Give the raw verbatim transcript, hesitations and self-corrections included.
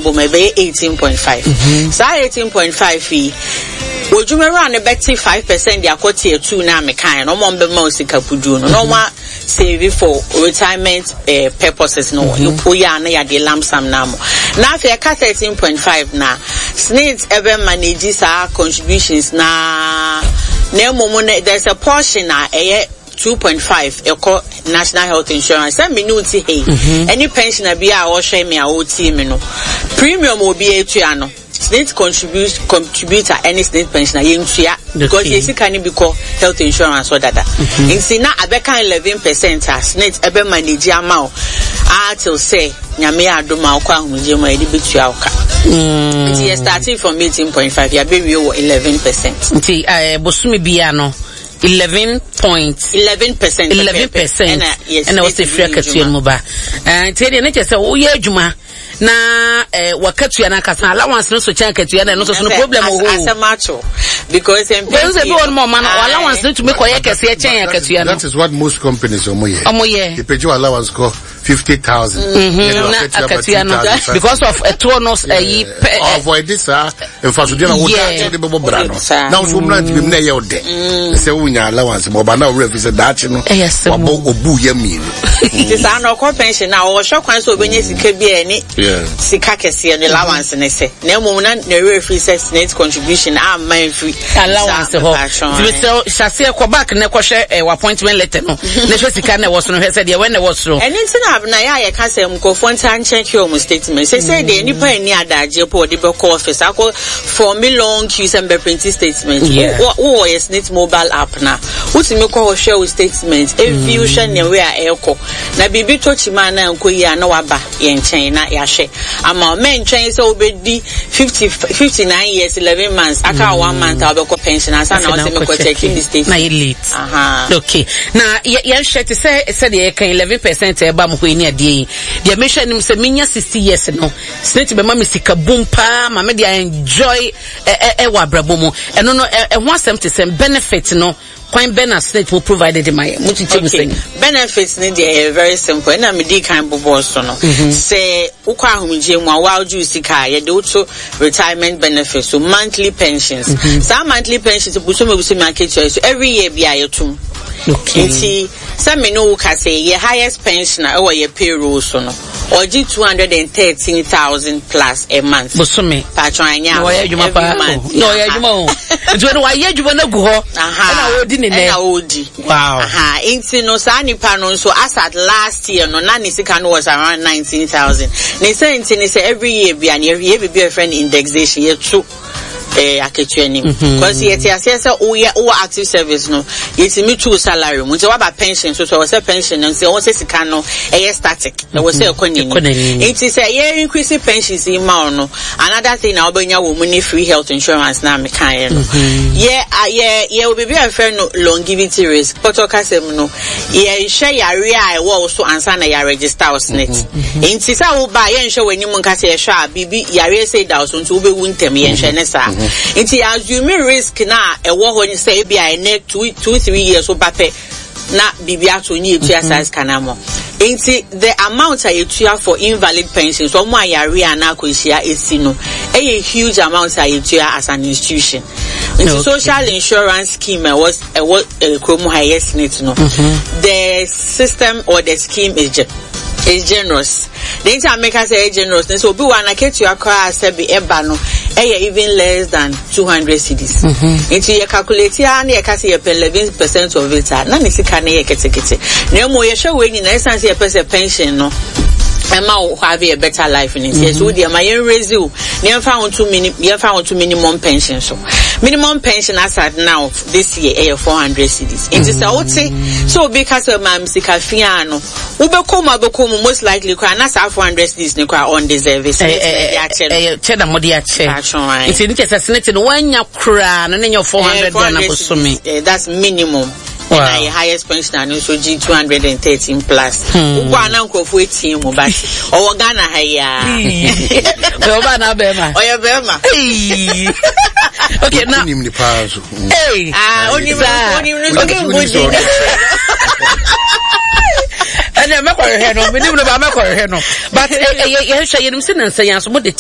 abom ebe eighteen point five. So eighteen point five fee would you run a betty five percent the aquati two na me kind no more be sika pudu no no ma save for retirement uh, purposes no you pull ya na ya de lump sum na mo na afia ka thirteen point five na SSNIT ever manages our contributions na na mo there's a portion na eh two point five eco national health insurance and minuti hey any pensioner be a or share me a O T me no premium will be a tuano SSNIT contribute contributor any SSNIT pensioner yentua because yes can be called health insurance or dada in sina abeka eleven percent as SSNIT ebe manage amount ah till say nyame adoma kwa hunje ma edi betua oka it is starting from eighteen point five ya be we eleven percent nti eh bosumi bia no eleven point eleven percent eleven percent and I was a free katuan muba and tell you nature say oh yeah juma na eh wakatu na kasa allowance no so chan katu na no so no problem o as a macho because em because e be one more man allowance no to make oye kase e chan katu na that is what most companies omoye omoye they pay you allowance ko fifty thousand because of a tonus e avoid this ah in fact we no that dey be bra no now so mna be na ye ode say unya allowance mo ba na we fi say that no obo obu ya mi it is an no pension na o hwe kwan so obenye sika bi eni sika kese no allowance ne se na mo na na we fi say SSNIT contribution am man free allowance ho we so shase ko back ne ko hwe appointment letter no na hwe sika na wo so no hwe say de when na wo so na ya ye ka say mko fontan check your statement say say de nipa ani adaje po de be call office akọ for me long queues and be print statement wo yes SSNIT mobile app na utimi ko share statement e view hwe ne we a eko na bibi to chima na nko yi na waba ye nchen na ya hwe ama men nchen say obedi fifty fifty-nine years eleven months aka one month obe ko pension asa na o say me ko check the statement na elite aha okay na ye hwe te say say de kan eleven percent e ba mo ni ade dia me hwe nim se menya sixty years no SSNIT be ma me sika bumpa ma me dia enjoy e wa brabo mu eno no e ho asem te sem benefit no kwan benefit will provided in my much okay. Benefits need they very simple na me di kan bobo so no say ukwa ahumje mu awa ju sika ye do to retirement benefits so monthly pensions some monthly pensions buso me buso market so every year bi ayetum okay nti some me no ka say ye highest pensioner or ye payroll so no oji two hundred thirteen thousand plus a month buso me patron anya no ye adwuma pa no ye adwuma o nti no wa ye adwuma na gu ho na odi ne na odi wow aha nti no sa nipa no so as at last year no na ni sika no was around nineteen thousand ne say nti ne say every year bi an ye be be friend indexation ye too eh aketuani because yet say say o ye o active service no yetimi two salary mu nti wa ba pension so so we say pension and say o say sika no eh static na we say economy it is say ye increase pensions in ma no another thing na obenya wo mu ni free health insurance na me kan no ye ye ye obi bi afre no longevity risk but o kasem no ye hwe yare a e wo so ansa na ya register SSNIT nti say wo ba ye hwe wani mu nka say hwe a bibi yare say da so nti wo be wuntem ye hwe ne sa inti assume risk na ewo ho ni say bia e two two three years so pape na bibia to ni etua size kanamo inti the amount I etua for invalid pension so mo ayare ana akohia esi no a huge amount I etua as an institution inti okay. Social insurance scheme was a what kromo highest SSNIT no the system or the scheme is just is generous. The entire maker say generous. So be one get you acquire sebi eba no eh even less than two hundred cedis. Into your calculate ya na yaka say eleven percent of it na ni sika na ye kete kete. Na mo ye hwe we ni na essence ye person pension no. Emma will have a better life in it. Yes, so the my raise you. Never found two mini you found two minimum pension. So minimum pension as at now this year eh four hundred cedis. It is a say so because of my sika fiano. Ube koma be koma most likely kwa na sa four hundred cedis ni kwa on deserve it. Eh eh cheddar modi a che. It's in the SSNIT no one ya kra na nyo four hundred na posumi. That's minimum. Wow. And the highest pension and also G two hundred thirteen plus. Uwa na nkofo etie mu ba. Owo Ghana ha ya. Owo ba na be ma. Oyo be ma. Okay now. Onim ni pazo. Hey. Ah, onim onim ni so good. And I'm not going to no, but eh, eh, eh, eh, say, you know, say, so what the